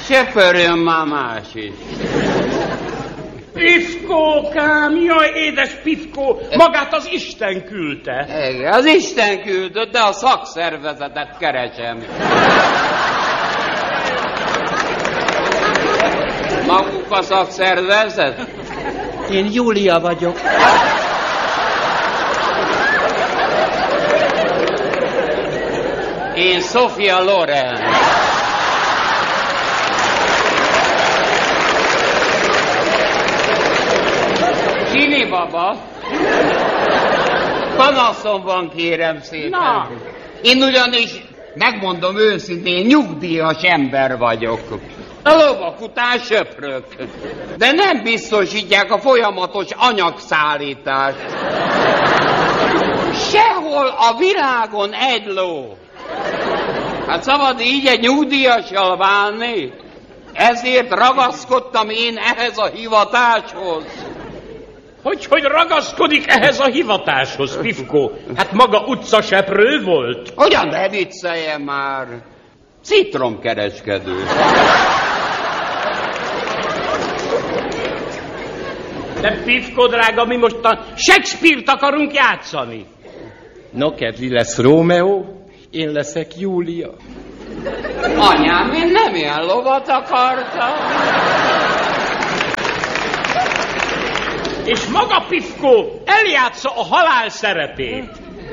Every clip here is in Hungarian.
Söpörjön már más is. Pifkókám, jaj, édes Pifkó, magát az Isten küldte. Igen, az Isten küldött, de a szakszervezetet keresem. Maguk a szakszervezet? Én Júlia vagyok. Én Sofia Loren. Kini baba. Panaszom van, kérem szépen. Na. Én ugyanis, megmondom őszintén, nyugdíjas ember vagyok. A lovak után söprök. De nem biztosítják a folyamatos anyagszállítást. Sehol a világon egy ló. Hát szabad így egy nyugdíjassal válni? Ezért ragaszkodtam én ehhez a hivatáshoz. Hogy ragaszkodik ehhez a hivatáshoz, Pifkó? Hát maga utcaseprő volt. Hogyan ne vicceljen már? Citromkereskedő. De Pifkó drága, mi most a Shakespeare-t akarunk játszani. No, kedvi lesz Rómeó, én leszek Júlia. Anyám, én nem ilyen lovat akartam. És maga Pifkó eljátsza a halál szerepét.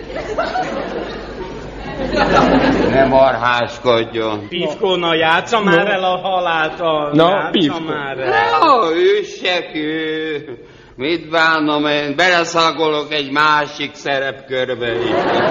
Ne marháskodjon. Pifkó, na játsza már el a halált. Na, Pifkó. Már el. No, üssek ő. Mit bánom én? Beleszagolok egy másik szerepkörbe is.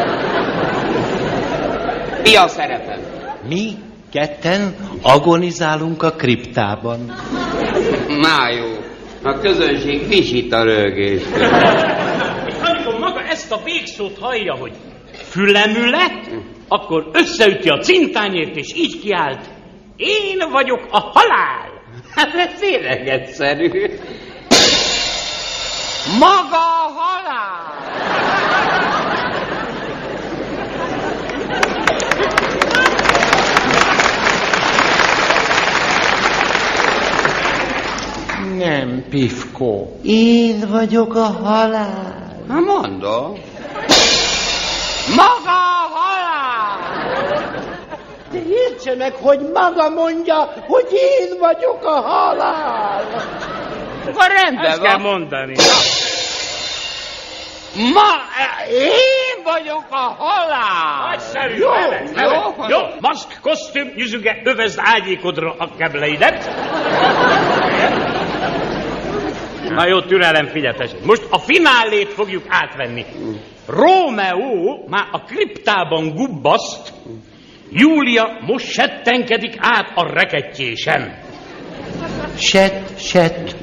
Mi a szerepem? Mi ketten agonizálunk a kriptában. Na jó. A közönség visít a rögést. És amikor maga ezt a végszót hallja, hogy fülemüle, akkor összeüti a cintányért, és így kiált: én vagyok a halál. Hát ez tényleg egyszerű. Maga a halál! Nem, Pifkó. Én vagyok a halál. Na mondom. Maga a halál! De értsenek, hogy maga mondja, hogy én vagyok a halál. Akkor rendben Ezt kell van. mondani. Én vagyok a halál! Nagyszerű, Jó, jó. Maszk, kosztüm, nyüzüge, övezd ágyékodra a kebleidet. Na jó, türelem, figyelj. Most a finálét fogjuk átvenni. Rómeó már a kriptában gubbaszt, Júlia most settenkedik át a rekettyésen. Sett.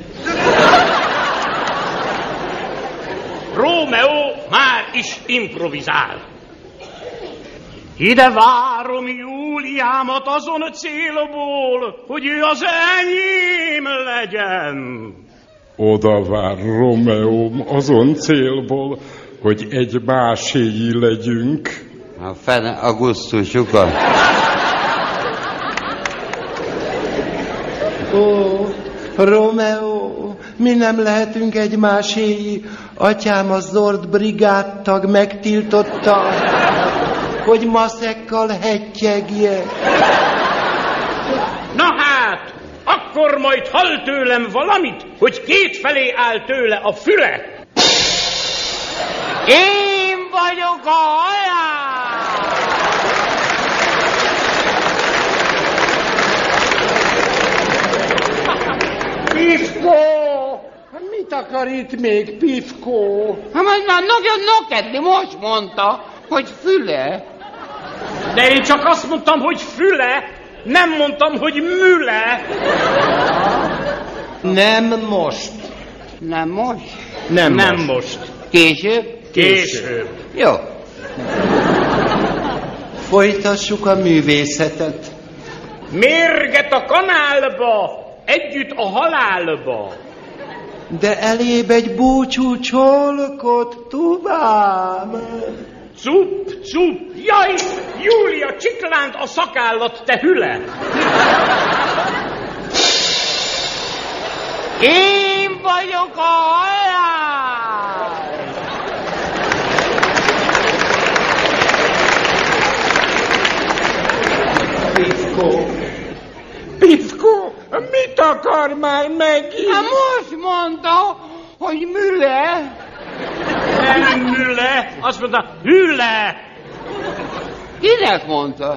Rómeó már is improvizál. Ide várom Júliámat azon a célból, hogy ő az enyém legyen. Oda vár Romeóm azon célból, hogy egy máséi legyünk. A fene augusztusukat. Ó, Rómeó, mi nem lehetünk egymáséi. Atyám a Zord brigádtag megtiltotta, hogy maszekkal hetyegjek. Na hát, akkor majd hall tőlem valamit, hogy kétfelé áll tőle a füle. Én vagyok a halál! Pifkó! Mit akar itt még, Pifkó? Hát majd már nagyon nokedli, most mondta, hogy füle. De én csak azt mondtam, hogy füle, nem mondtam, hogy müle. Nem most. Nem most? Nem most. Később? Később. Jó. Folytassuk a művészetet. Mérget a kanálba, együtt a halálba. De elébb egy búcsú csolkot, tubám. Cup, jaj, Júlia, csiklánd a szakállat, te hüle. Én vagyok a halál! Piszkó, mit akar már megint? Hát most mondta, hogy Müller. Nem Müller, azt mondta, Hülle! Kinek mondta?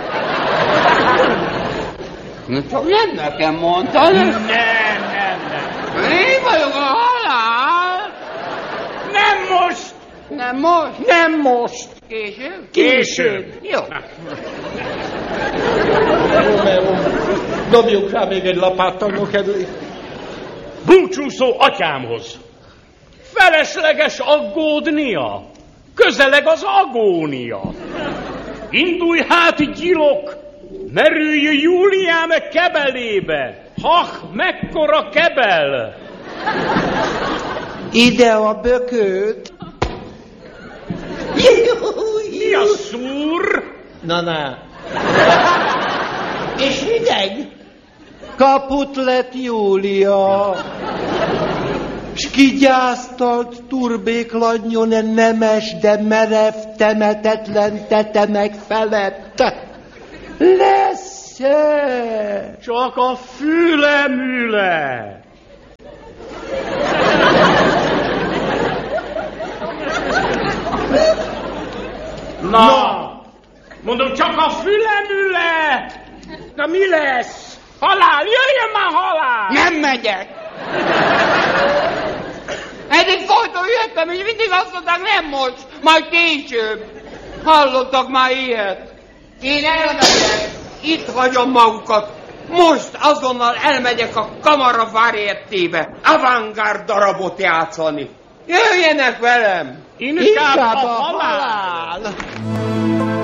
Na, csak nem nekem mondta, nem? Nem. Én vagyok a halál! Nem most! Nem most? Nem most. Később? Jó. Rómeó, dobjuk rá még egy lapáttal, no kedvéért. Búcsúszó atyámhoz. Felesleges aggódnia. Közeleg az agónia. Indulj hát, gyilok, merülj Júliám kebelébe. Hah, mekkora kebel! Ide a bököt. Mi a szúr? Na. És hideg? Kaput lett Júlia. S kigyásztalt turbékladnyon nemes, de merev, temetetlen tetemek felett. Lesz-e? Csak a fülemüle. Na, mondom, csak a fülemüle. Na mi lesz? Halál, jöjjön már halál! Nem megyek! Eddig folyton jöttem, és mindig azt mondták, nem most, majd később. Hallottak már ilyet? Én elmegyek, itt hagyom magukat. Most azonnal elmegyek a Kamara Varietébe avantgárd darabot játszani. Jöjjenek velem! Inkább a halál!